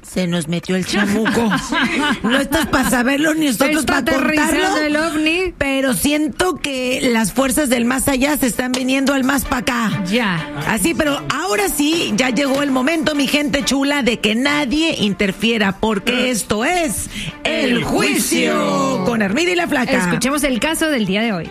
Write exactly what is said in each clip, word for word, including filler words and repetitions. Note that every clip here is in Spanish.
Se nos metió el chamuco. No estás para saberlo ni nosotros para contarlo. El ovni. Pero siento que las fuerzas del más allá se están viniendo al más para acá. Ya. Así, pero ahora sí, ya llegó el momento, mi gente chula, de que nadie interfiera, porque esto es El Juicio con Armida y la Flaca. Escuchemos el caso del día de hoy.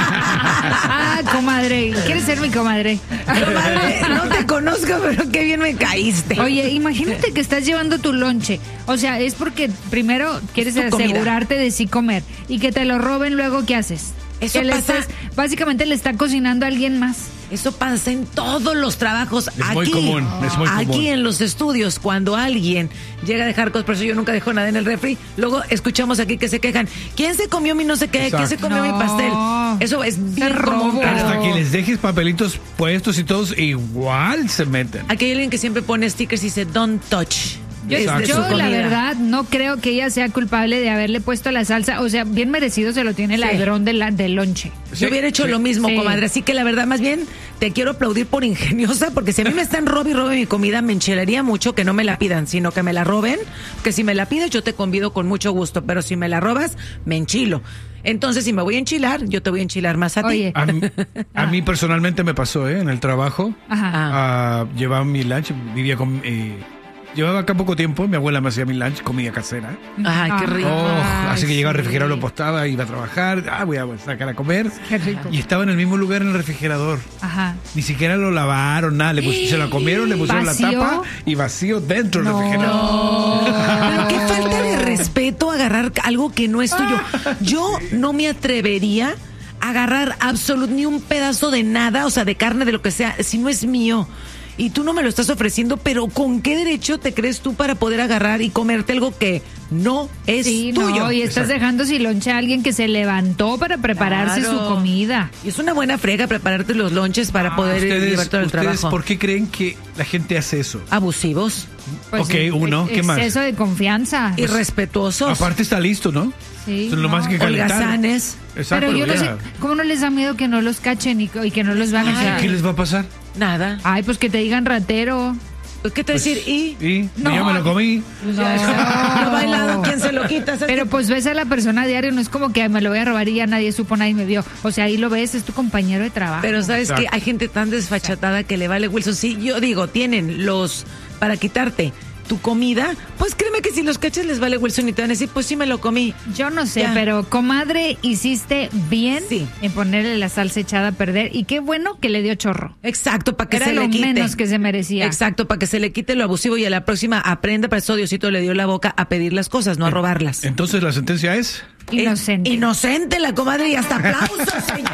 Ah, comadre. ¿Quieres ser mi comadre? Comadre, no te conozco, pero qué bien me caíste. Oye, imagínate que estás llevando tu lonche. O sea, es porque primero quieres asegurarte de sí comer y que te lo roben, luego ¿qué haces? Eso que le pasa. estés- básicamente le está cocinando a alguien más. Eso pasa en todos los trabajos. Es aquí, muy común, es muy aquí común. en los estudios, cuando alguien llega a dejar cosas, por eso yo nunca dejo nada en el refri, luego escuchamos aquí que se quejan. ¿Quién se comió mi no sé qué? ¿Quién se Exacto. comió No. mi pastel? Eso es bien común. robo. pero- Hasta que les dejes papelitos puestos y todos igual se meten. Aquí hay alguien que siempre pone stickers y dice don't touch. Yo, Es de yo, su la comida. verdad, no creo que ella sea culpable de haberle puesto la salsa. O sea, bien merecido se lo tiene el Sí. ladrón de la, del lonche. Yo hubiera hecho Sí. lo mismo, Sí. comadre. Así que la verdad, más bien, te quiero aplaudir por ingeniosa, porque si a mí me están robe y robe mi comida, me enchilaría mucho que no me la pidan, sino que me la roben. Que si me la pides, yo te convido con mucho gusto, pero si me la robas, me enchilo. Entonces, si me voy a enchilar, yo te voy a enchilar más a Oye. ti. A mí, a mí personalmente me pasó, ¿eh? En el trabajo. Ajá. Ah. Ah, llevaba mi lunch, vivía con... eh, llevaba acá poco tiempo, mi abuela me hacía mi lunch, comida casera. Ay, qué Ah. rico. Oh, así que sí. llegaba al refrigerador, lo postaba, iba a trabajar, ah, voy a sacar a comer. Qué rico. Y estaba en el mismo lugar en el refrigerador. Ajá. Ni siquiera lo lavaron, nada. Le pus- se la comieron, le pusieron ¿Vacío? la tapa y vacío dentro del No. refrigerador. Pero qué falta de respeto agarrar algo que no es tuyo. Yo no me atrevería a agarrar absolutamente ni un pedazo de nada, o sea, de carne, de lo que sea, si no es mío. Y tú no me lo estás ofreciendo, pero ¿con qué derecho te crees tú para poder agarrar y comerte algo que no es Sí, tuyo? no, y estás Exacto. dejando sin lonche a alguien que se levantó para prepararse Claro. su comida. Y es una buena frega prepararte los lonches para poder ¿Ustedes, llevarte al ustedes trabajo. por qué creen que la gente hace eso? Abusivos, Pues, Ok, eh, uno, eh, ¿qué más? Exceso de confianza. irrespetuosos, Aparte está listo, ¿no? Sí, Entonces, lo más no. que calentar. holgazanes. Exacto. Pero yo no ya. sé, ¿cómo no les da miedo que no los cachen y, y que no los van a Ay, echar? ¿Qué les va a pasar? Nada. Ay, pues que te digan ratero. Pues, ¿qué te Pues, decir? Y Y No. yo me lo comí. No. no bailado, ¿quién se lo quita? ¿Sabes Pero qué? pues ves a la persona a diario, no es como que me lo voy a robar y ya nadie supo, nadie me vio. O sea, ahí lo ves, es tu compañero de trabajo. Pero sabes Exacto. que hay gente tan desfachatada que le vale Wilson. Sí, yo digo, tienen los para quitarte tu comida, pues créeme que si los cachas les vale Wilson y te van a decir, pues sí me lo comí. Yo no sé, Ya. pero comadre, hiciste bien Sí. en ponerle la salsa echada a perder y qué bueno que le dio chorro. Exacto, para que Era se lo le quite. menos que se merecía. Exacto, para que se le quite lo abusivo y a la próxima aprenda, para eso Diosito le dio la boca a pedir las cosas, no a robarlas. Entonces la sentencia es... Inocente. Eh, inocente la comadre y hasta aplausos, señor.